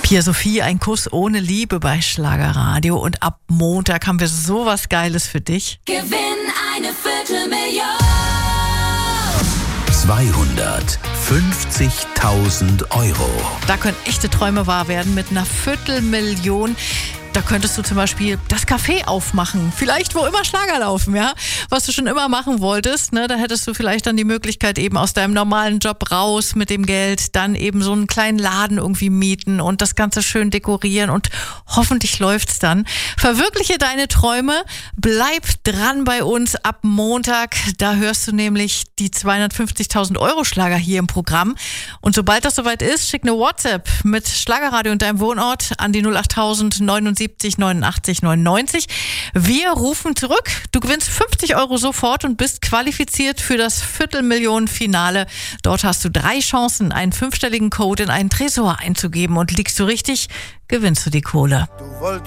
Pia Sophie, ein Kuss ohne Liebe bei Schlagerradio. Und ab Montag haben wir sowas Geiles für dich. Gewinn eine Viertelmillion. 250.000 Euro. Da können echte Träume wahr werden mit einer Viertelmillion. Da könntest du zum Beispiel das Café aufmachen. Vielleicht, wo immer Schlager laufen, ja? Was du schon immer machen wolltest, ne? Da hättest du vielleicht dann die Möglichkeit, eben aus deinem normalen Job raus mit dem Geld, dann eben so einen kleinen Laden irgendwie mieten und das Ganze schön dekorieren und hoffentlich läuft's dann. Verwirkliche deine Träume. Bleib dran bei uns ab Montag. Da hörst du nämlich die 250.000 Euro Schlager hier im Programm. Und sobald das soweit ist, schick eine WhatsApp mit Schlagerradio und deinem Wohnort an die 08000 79 89 99. Wir rufen zurück. Du gewinnst 50 Euro sofort und bist qualifiziert für das Viertelmillionen-Finale. Dort hast du 3 Chancen, einen 5-stelligen Code in einen Tresor einzugeben. Und liegst du richtig, gewinnst du die Kohle.